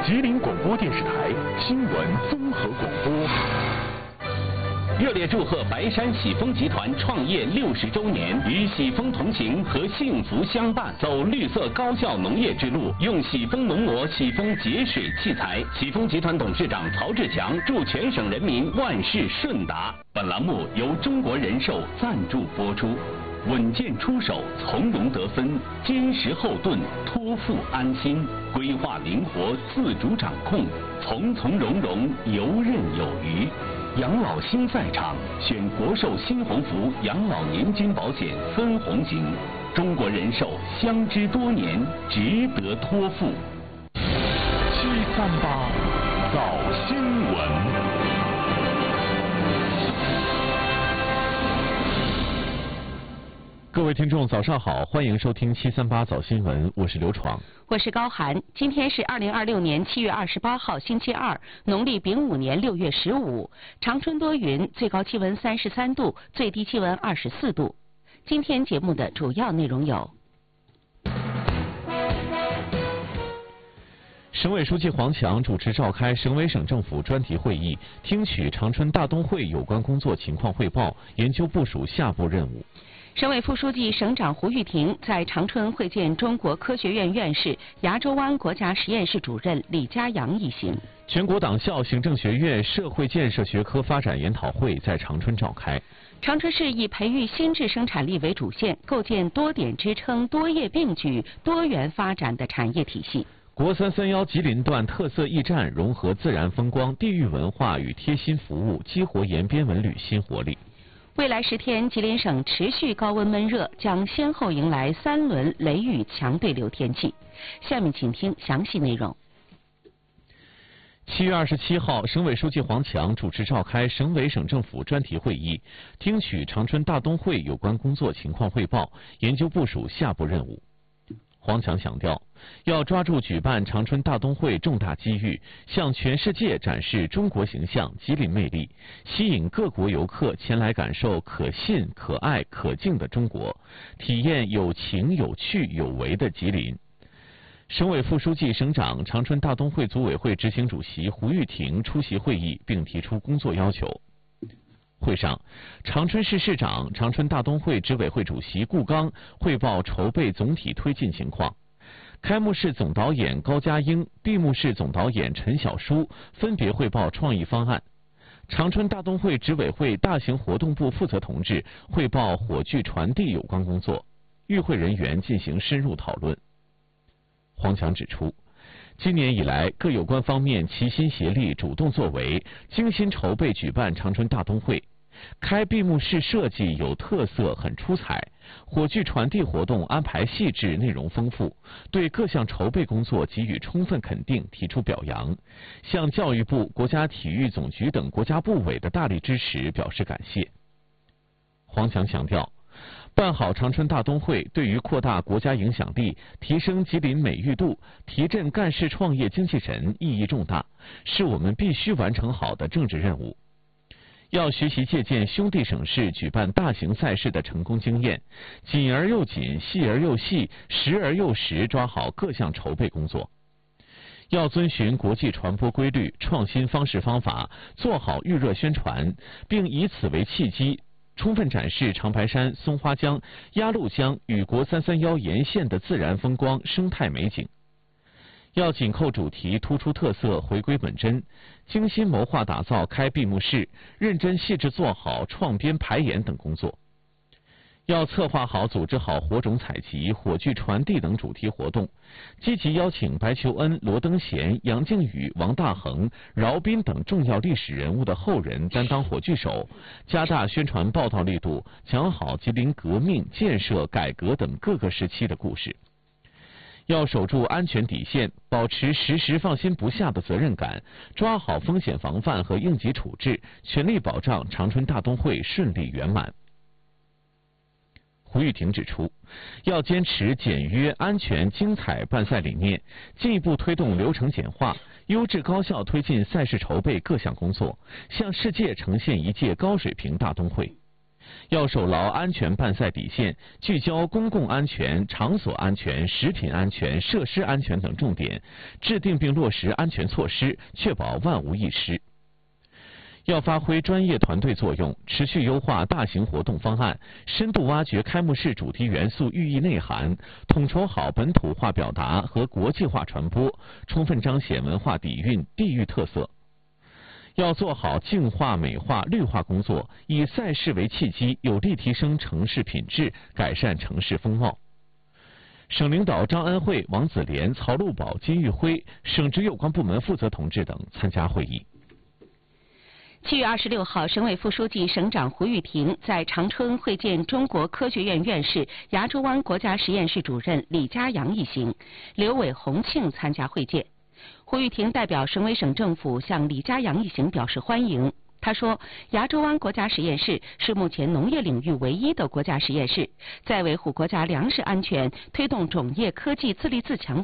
吉林广播电视台新闻综合广播。热烈祝贺白山喜丰集团创业60周年，与喜丰同行和幸福相伴，走绿色高效农业之路，用喜丰农膜、喜丰节水器材。喜丰集团董事长曹志强祝全省人民万事顺达。本栏目由中国人寿赞助播出。稳健出手，从容得分，坚实后盾，托付安心，规划灵活，自主掌控，从从容容，游刃有余。养老新赛场，选国寿新鸿福养老年金保险分红型，中国人寿相知多年，值得托付。738早新闻。各位听众，早上好，欢迎收听738早新闻，我是刘闯， 我是高涵。今天是2026年7月28号，星期二，农历丙午年6月15，长春多云，最高气温33度，最低气温24度。今天节目的主要内容有： 省委书记黄强主持召开省委省政府专题会议，听取长春大冬会有关工作情况汇报，研究部署下步任务。 省委副书记、省长胡玉婷在长春会见中国科学院院士、崖州湾国家实验室主任李家阳一行。 全国党校行政学院社会建设学科发展研讨会在长春召开。 长春市以培育新质生产力为主线，构建多点支撑、多业并举、多元发展的产业体系。 国331吉林段特色驿站融合自然风光、地域文化与贴心服务，激活延边文旅新活力。 未来10天，吉林省持续高温闷热，将先后迎来3轮雷雨强对流天气。下面请听详细内容。 7月27号，省委书记黄强主持召开省委省政府专题会议，听取长春大冬会有关工作情况汇报，研究部署下步任务。黄强强调，要抓住举办长春大冬会重大机遇，向全世界展示中国形象、吉林魅力，吸引各国游客前来感受可信、可爱、可敬的中国，体验有情、有趣、有为的吉林。省委副书记、省长、长春大冬会组委会执行主席胡玉婷出席会议，并提出工作要求。会上，长春市市长、长春大冬会执委会主席顾刚汇报筹备总体推进情况。开幕式总导演高佳英、闭幕式总导演陈小书分别汇报创意方案。长春大冬会执委会大型活动部负责同志汇报火炬传递有关工作，与会人员进行深入讨论。黄强指出，今年以来，各有关方面齐心协力、主动作为，精心筹备举办长春大冬会。开闭幕式设计有特色，很出彩；火炬传递活动安排细致，内容丰富，对各项筹备工作给予充分肯定，提出表扬，向教育部、国家体育总局等国家部委的大力支持表示感谢。黄强强调，办好长春大冬会对于扩大国家影响力、提升吉林美誉度、提振干事创业精气神意义重大，是我们必须完成好的政治任务。要学习借鉴兄弟省市举办大型赛事的成功经验，紧而又紧，细而又细，实而又实，抓好各项筹备工作。要遵循国际传播规律，创新方式方法，做好预热宣传，并以此为契机，充分展示长白山、松花江、鸭绿江与国331沿线的自然风光、生态美景。要紧扣主题，突出特色，回归本真，精心谋划打造开闭幕式，认真细致做好创编排演等工作。要策划好、组织好火种采集、火炬传递等主题活动，积极邀请白求恩、罗登贤、杨靖宇、王大珩、饶斌等重要历史人物的后人担当火炬手，加大宣传报道力度，讲好吉林革命、建设、改革等各个时期的故事。要守住安全底线，保持时时放心不下的责任感，抓好风险防范和应急处置，全力保障长春大冬会顺利圆满。胡玉婷指出，要坚持简约、安全、精彩办赛理念，进一步推动流程简化，优质高效推进赛事筹备各项工作，向世界呈现一届高水平大冬会。 要守牢安全办赛底线，聚焦公共安全、场所安全、食品安全、设施安全等重点，制定并落实安全措施，确保万无一失。要发挥专业团队作用，持续优化大型活动方案，深度挖掘开幕式主题元素寓意内涵，统筹好本土化表达和国际化传播，充分彰显文化底蕴、地域特色。要做好净化、美化、绿化工作，以赛事为契机，有力提升城市品质，改善城市风貌。省领导张恩惠、王子莲、曹路宝、金玉辉，省直有关部门负责同志等参加会议。 7月26号，省委副书记、省长胡玉婷在长春会见中国科学院院士、牙洲湾国家实验室主任李家阳一行，刘伟、洪庆参加会见。胡玉婷代表省委省政府向李家阳一行表示欢迎。他说，牙洲湾国家实验室是目前农业领域唯一的国家实验室，在维护国家粮食安全、推动种业科技自立自强